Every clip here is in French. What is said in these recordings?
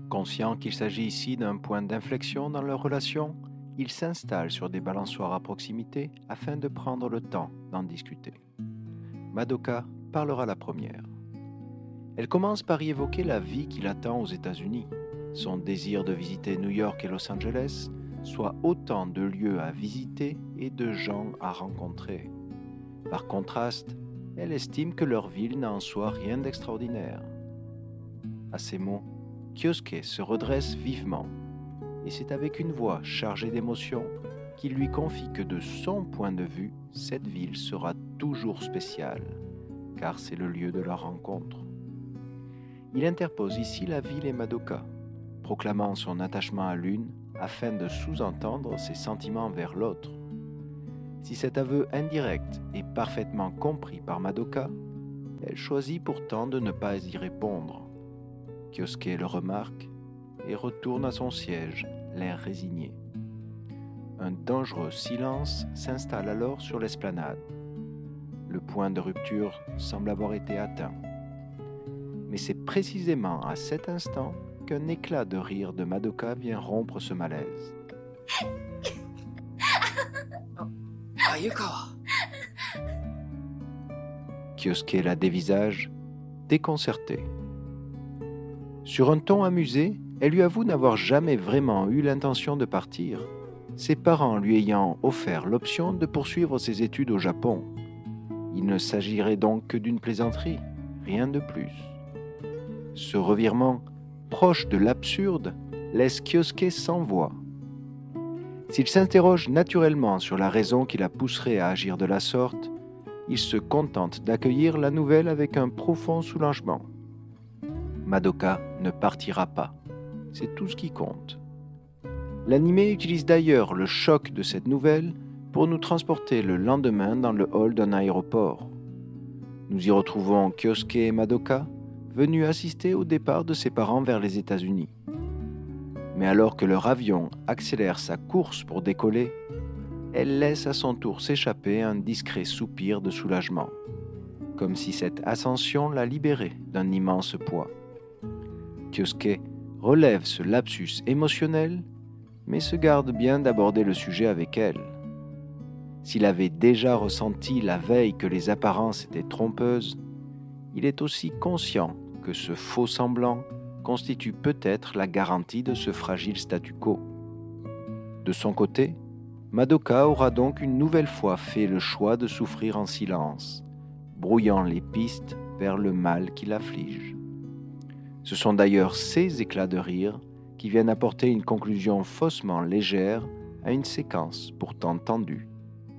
Conscient qu'il s'agit ici d'un point d'inflexion dans leur relation, ils s'installent sur des balançoires à proximité afin de prendre le temps d'en discuter. Madoka parlera la première. Elle commence par y évoquer la vie qui l'attend aux États-Unis, son désir de visiter New York et Los Angeles, soit autant de lieux à visiter et de gens à rencontrer. Par contraste, elle estime que leur ville n'a en soi rien d'extraordinaire. À ces mots, Kyosuke se redresse vivement, et c'est avec une voix chargée d'émotion qu'il lui confie que de son point de vue, cette ville sera toujours spéciale, car c'est le lieu de leur rencontre. Il interpose ici la ville et Madoka, proclamant son attachement à l'une afin de sous-entendre ses sentiments vers l'autre. Si cet aveu indirect est parfaitement compris par Madoka, elle choisit pourtant de ne pas y répondre. Kyosuke le remarque et retourne à son siège, l'air résigné. Un dangereux silence s'installe alors sur l'esplanade. Le point de rupture semble avoir été atteint. Mais c'est précisément à cet instant qu'un éclat de rire de Madoka vient rompre ce malaise. Ayukawa. Kyosuke la dévisage, déconcerté. Sur un ton amusé, elle lui avoue n'avoir jamais vraiment eu l'intention de partir, ses parents lui ayant offert l'option de poursuivre ses études au Japon. Il ne s'agirait donc que d'une plaisanterie, rien de plus. Ce revirement, proche de l'absurde, laisse Kyosuke sans voix. S'il s'interroge naturellement sur la raison qui la pousserait à agir de la sorte, il se contente d'accueillir la nouvelle avec un profond soulagement. Madoka ne partira pas, c'est tout ce qui compte. L'anime utilise d'ailleurs le choc de cette nouvelle pour nous transporter le lendemain dans le hall d'un aéroport. Nous y retrouvons Kyosuke et Madoka, venus assister au départ de ses parents vers les États-Unis. Mais alors que leur avion accélère sa course pour décoller, elle laisse à son tour s'échapper un discret soupir de soulagement, comme si cette ascension la libérait d'un immense poids. Kyosuke relève ce lapsus émotionnel, mais se garde bien d'aborder le sujet avec elle. S'il avait déjà ressenti la veille que les apparences étaient trompeuses, il est aussi conscient que ce faux semblant constitue peut-être la garantie de ce fragile statu quo. De son côté, Madoka aura donc une nouvelle fois fait le choix de souffrir en silence, brouillant les pistes vers le mal qui l'afflige. Ce sont d'ailleurs ces éclats de rire qui viennent apporter une conclusion faussement légère à une séquence pourtant tendue.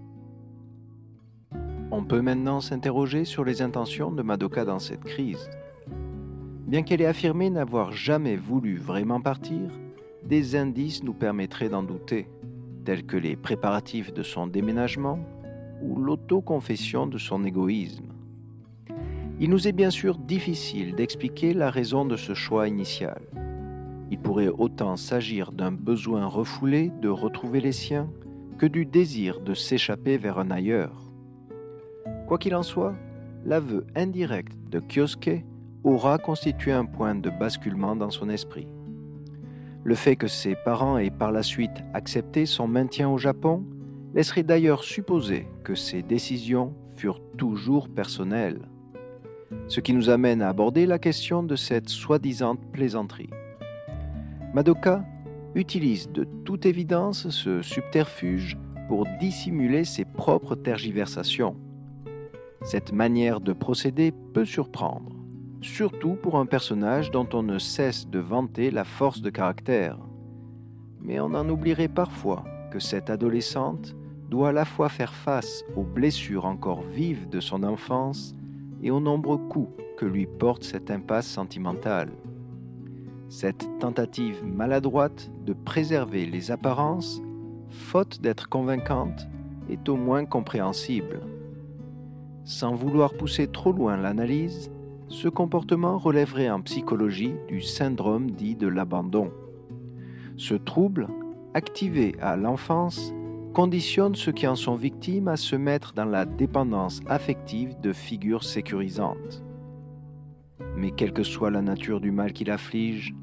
On peut maintenant s'interroger sur les intentions de Madoka dans cette crise. Bien qu'elle ait affirmé n'avoir jamais voulu vraiment partir, des indices nous permettraient d'en douter, tels que les préparatifs de son déménagement ou l'autoconfession de son égoïsme. Il nous est bien sûr difficile d'expliquer la raison de ce choix initial. Il pourrait autant s'agir d'un besoin refoulé de retrouver les siens que du désir de s'échapper vers un ailleurs. Quoi qu'il en soit, l'aveu indirect de Kyosuke aura constitué un point de basculement dans son esprit. Le fait que ses parents aient par la suite accepté son maintien au Japon laisserait d'ailleurs supposer que ses décisions furent toujours personnelles. Ce qui nous amène à aborder la question de cette soi-disant plaisanterie. Madoka utilise de toute évidence ce subterfuge pour dissimuler ses propres tergiversations. Cette manière de procéder peut surprendre, surtout pour un personnage dont on ne cesse de vanter la force de caractère. Mais on en oublierait parfois que cette adolescente doit à la fois faire face aux blessures encore vives de son enfance et aux nombreux coups que lui porte cette impasse sentimentale. Cette tentative maladroite de préserver les apparences, faute d'être convaincante, est au moins compréhensible. Sans vouloir pousser trop loin l'analyse, ce comportement relèverait en psychologie du syndrome dit de l'abandon. Ce trouble, activé à l'enfance, conditionne ceux qui en sont victimes à se mettre dans la dépendance affective de figures sécurisantes. Mais quelle que soit la nature du mal qui l'afflige,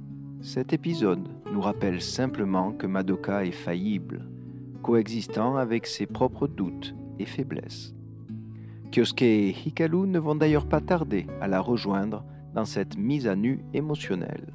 Cet épisode nous rappelle simplement que Madoka est faillible, coexistant avec ses propres doutes et faiblesses. Kyosuke et Hikaru ne vont d'ailleurs pas tarder à la rejoindre dans cette mise à nu émotionnelle.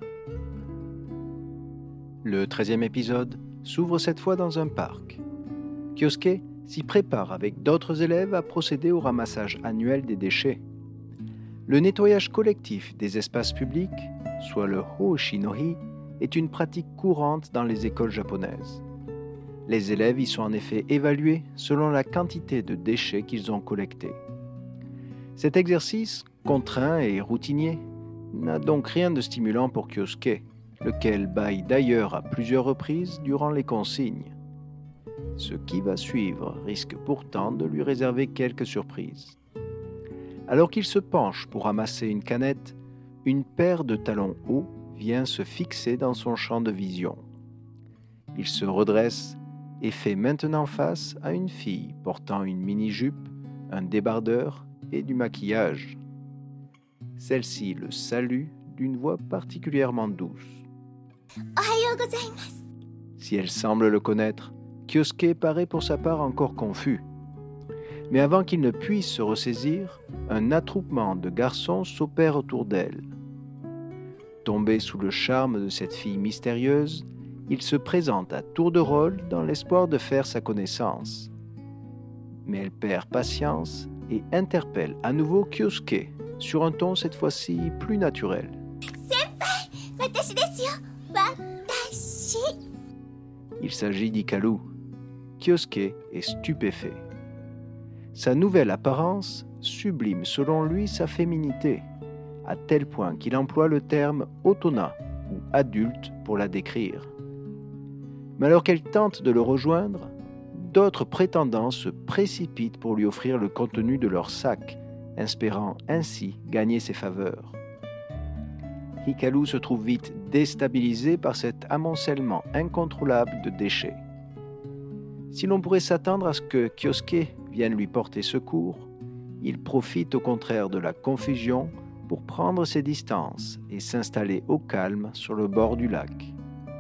Le 13e épisode s'ouvre cette fois dans un parc. Kyosuke s'y prépare avec d'autres élèves à procéder au ramassage annuel des déchets. Le nettoyage collectif des espaces publics, soit le Hōshi-no-hi, est une pratique courante dans les écoles japonaises. Les élèves y sont en effet évalués selon la quantité de déchets qu'ils ont collectés. Cet exercice, contraint et routinier, n'a donc rien de stimulant pour Kyosuke, lequel bâille d'ailleurs à plusieurs reprises durant les consignes. Ce qui va suivre risque pourtant de lui réserver quelques surprises. Alors qu'il se penche pour ramasser une canette, une paire de talons hauts vient se fixer dans son champ de vision. Il se redresse et fait maintenant face à une fille portant une mini-jupe, un débardeur et du maquillage. Celle-ci le salue d'une voix particulièrement douce. Si elle semble le connaître, Kyosuke paraît pour sa part encore confus. Mais avant qu'il ne puisse se ressaisir, un attroupement de garçons s'opère autour d'elle. Tombé sous le charme de cette fille mystérieuse, il se présente à tour de rôle dans l'espoir de faire sa connaissance. Mais elle perd patience et interpelle à nouveau Kyosuke, sur un ton cette fois-ci plus naturel. Il s'agit d'Hikaru. Kyosuke est stupéfait. Sa nouvelle apparence sublime selon lui sa féminité, à tel point qu'il emploie le terme otona ou adulte pour la décrire. Mais alors qu'elle tente de le rejoindre, d'autres prétendants se précipitent pour lui offrir le contenu de leur sac, espérant ainsi gagner ses faveurs. Hikaru se trouve vite déstabilisé par cet amoncellement incontrôlable de déchets. Si l'on pourrait s'attendre à ce que Kyosuke vienne lui porter secours, il profite au contraire de la confusion pour prendre ses distances et s'installer au calme sur le bord du lac.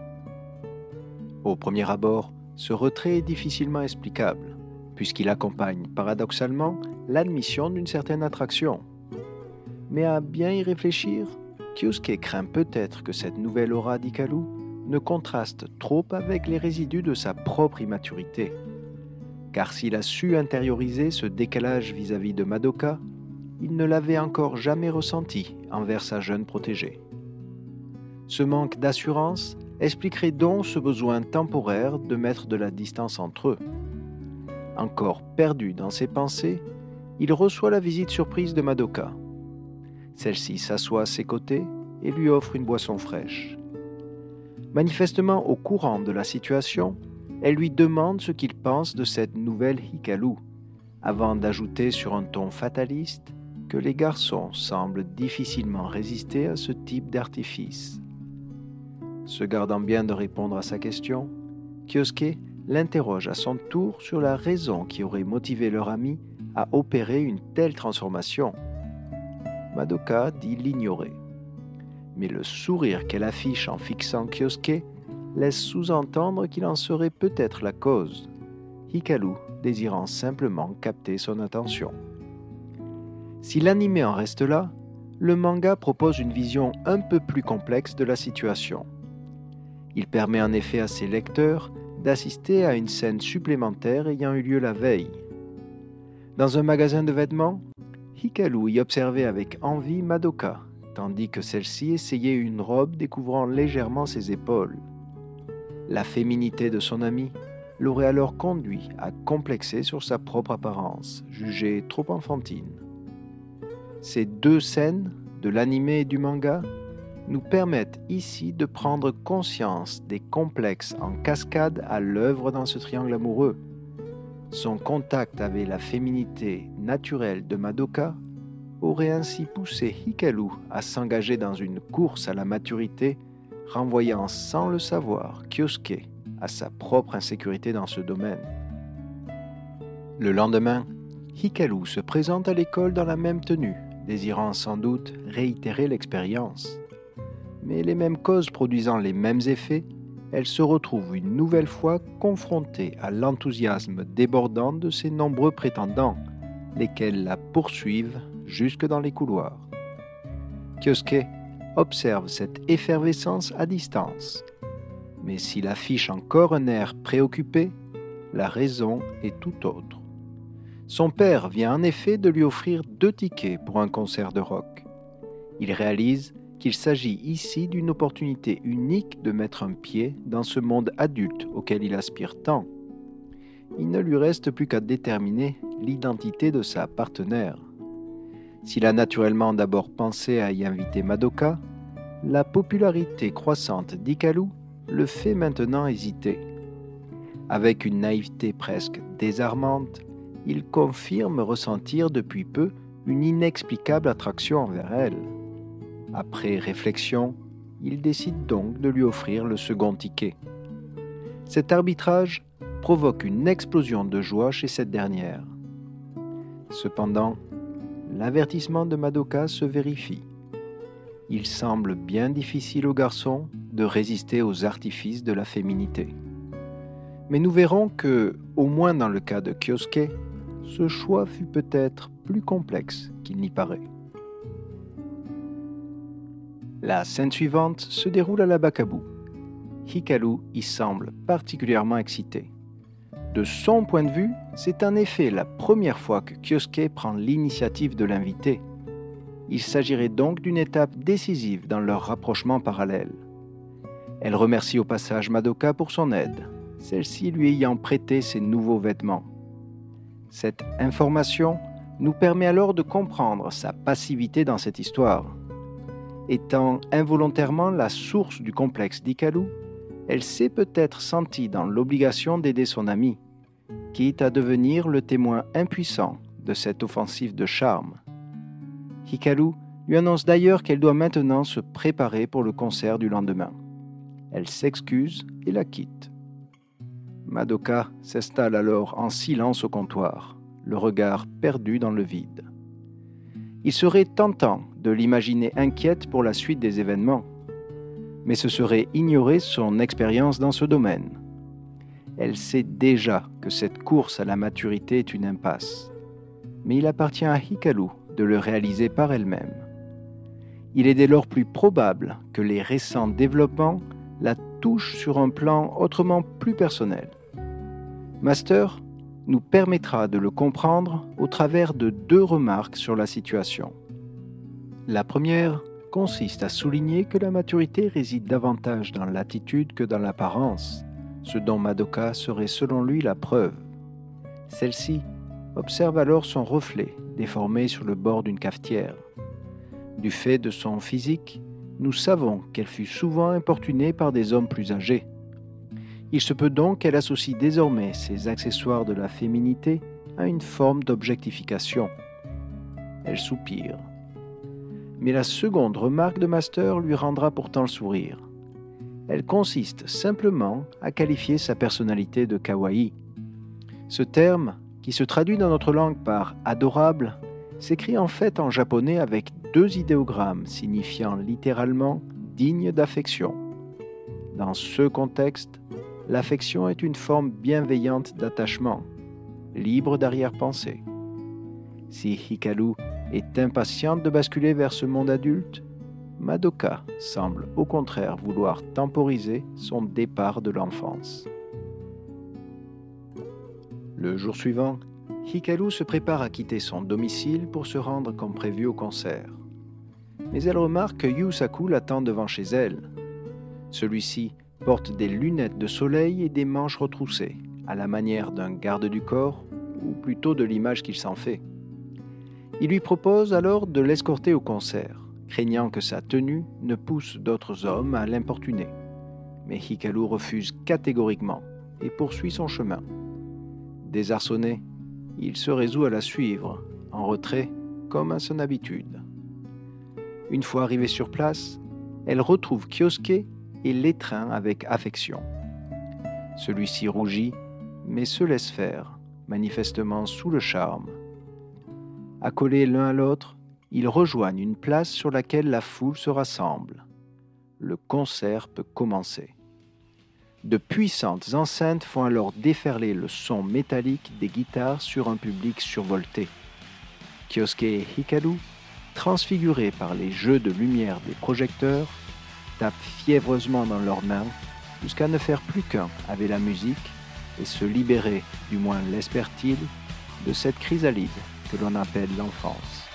Au premier abord, ce retrait est difficilement explicable, puisqu'il accompagne paradoxalement l'admission d'une certaine attraction. Mais à bien y réfléchir, Kyosuke craint peut-être que cette nouvelle aura d'Hikaru ne contraste trop avec les résidus de sa propre immaturité. Car s'il a su intérioriser ce décalage vis-à-vis de Madoka, il ne l'avait encore jamais ressenti envers sa jeune protégée. Ce manque d'assurance expliquerait donc ce besoin temporaire de mettre de la distance entre eux. Encore perdu dans ses pensées, il reçoit la visite surprise de Madoka. Celle-ci s'assoit à ses côtés et lui offre une boisson fraîche. Manifestement au courant de la situation, elle lui demande ce qu'il pense de cette nouvelle Hikaru, avant d'ajouter sur un ton fataliste que les garçons semblent difficilement résister à ce type d'artifice. Se gardant bien de répondre à sa question, Kyosuke l'interroge à son tour sur la raison qui aurait motivé leur ami à opérer une telle transformation. Madoka dit l'ignorer. Mais le sourire qu'elle affiche en fixant Kyosuke laisse sous-entendre qu'il en serait peut-être la cause, Hikaru désirant simplement capter son attention. Si l'anime en reste là, le manga propose une vision un peu plus complexe de la situation. Il permet en effet à ses lecteurs d'assister à une scène supplémentaire ayant eu lieu la veille. Dans un magasin de vêtements, Hikaru y observait avec envie Madoka, tandis que celle-ci essayait une robe découvrant légèrement ses épaules. La féminité de son amie l'aurait alors conduit à complexer sur sa propre apparence, jugée trop enfantine. Ces deux scènes, de l'anime et du manga, nous permettent ici de prendre conscience des complexes en cascade à l'œuvre dans ce triangle amoureux. Son contact avec la féminité naturelle de Madoka aurait ainsi poussé Hikaru à s'engager dans une course à la maturité, renvoyant sans le savoir Kyosuke à sa propre insécurité dans ce domaine. Le lendemain, Hikaru se présente à l'école dans la même tenue, désirant sans doute réitérer l'expérience. mais les mêmes causes produisant les mêmes effets, elle se retrouve une nouvelle fois confrontée à l'enthousiasme débordant de ses nombreux prétendants, lesquels la poursuivent jusque dans les couloirs. Kyosuke observe cette effervescence à distance, mais s'il affiche encore un air préoccupé, la raison est tout autre. Son père vient en effet de lui offrir 2 tickets pour un concert de rock. Il réalise qu'il s'agit ici d'une opportunité unique de mettre un pied dans ce monde adulte auquel il aspire tant. Il ne lui reste plus qu'à déterminer l'identité de sa partenaire. S'il a naturellement d'abord pensé à y inviter Madoka, la popularité croissante d'Hikaru le fait maintenant hésiter. Avec une naïveté presque désarmante, il confirme ressentir depuis peu une inexplicable attraction envers elle. Après réflexion, il décide donc de lui offrir le second ticket. Cet arbitrage provoque une explosion de joie chez cette dernière. Cependant, l'avertissement de Madoka se vérifie. Il semble bien difficile au garçon de résister aux artifices de la féminité. Mais nous verrons que, au moins dans le cas de Kyosuke, ce choix fut peut-être plus complexe qu'il n'y paraît. La scène suivante se déroule à la Bakabu. Hikaru y semble particulièrement excité. De son point de vue, c'est en effet la première fois que Kyosuke prend l'initiative de l'inviter. Il s'agirait donc d'une étape décisive dans leur rapprochement parallèle. Elle remercie au passage Madoka pour son aide, celle-ci lui ayant prêté ses nouveaux vêtements. Cette information nous permet alors de comprendre sa passivité dans cette histoire. Étant involontairement la source du complexe d'Hikaru, elle s'est peut-être sentie dans l'obligation d'aider son ami, quitte à devenir le témoin impuissant de cette offensive de charme. Hikaru lui annonce d'ailleurs qu'elle doit maintenant se préparer pour le concert du lendemain. Elle s'excuse et la quitte. Madoka s'installe alors en silence au comptoir, le regard perdu dans le vide. Il serait tentant de l'imaginer inquiète pour la suite des événements, mais ce serait ignorer son expérience dans ce domaine. Elle sait déjà que cette course à la maturité est une impasse, mais il appartient à Hikaru de le réaliser par elle-même. Il est dès lors plus probable que les récents développements la touchent sur un plan autrement plus personnel. Master nous permettra de le comprendre au travers de 2 remarques sur la situation. La première consiste à souligner que la maturité réside davantage dans l'attitude que dans l'apparence, ce dont Madoka serait selon lui la preuve. Celle-ci observe alors son reflet déformé sur le bord d'une cafetière. Du fait de son physique, nous savons qu'elle fut souvent importunée par des hommes plus âgés. Il se peut donc qu'elle associe désormais ces accessoires de la féminité à une forme d'objectification. Elle soupire. Mais la seconde remarque de Master lui rendra pourtant le sourire. Elle consiste simplement à qualifier sa personnalité de kawaii. Ce terme, qui se traduit dans notre langue par « adorable », s'écrit en fait en japonais avec 2 idéogrammes signifiant littéralement « digne d'affection ». Dans ce contexte, l'affection est une forme bienveillante d'attachement, libre d'arrière-pensée. Si Hikaru est impatiente de basculer vers ce monde adulte, Madoka semble au contraire vouloir temporiser son départ de l'enfance. Le jour suivant, Hikaru se prépare à quitter son domicile pour se rendre comme prévu au concert. Mais elle remarque que Yusaku l'attend devant chez elle. Celui-ci porte des lunettes de soleil et des manches retroussées, à la manière d'un garde du corps, ou plutôt de l'image qu'il s'en fait. Il lui propose alors de l'escorter au concert, craignant que sa tenue ne pousse d'autres hommes à l'importuner. Mais Hikaru refuse catégoriquement et poursuit son chemin. Désarçonné, il se résout à la suivre, en retrait comme à son habitude. Une fois arrivée sur place, elle retrouve Kyosuke et l'étreint avec affection. Celui-ci rougit, mais se laisse faire, manifestement sous le charme. Accolés l'un à l'autre, ils rejoignent une place sur laquelle la foule se rassemble. le concert peut commencer. De puissantes enceintes font alors déferler le son métallique des guitares sur un public survolté. Kyosuke et Hikaru, transfigurés par les jeux de lumière des projecteurs, tapent fiévreusement dans leurs mains jusqu'à ne faire plus qu'un avec la musique et se libérer, du moins l'espèrent-ils, de cette chrysalide que l'on appelle l'enfance.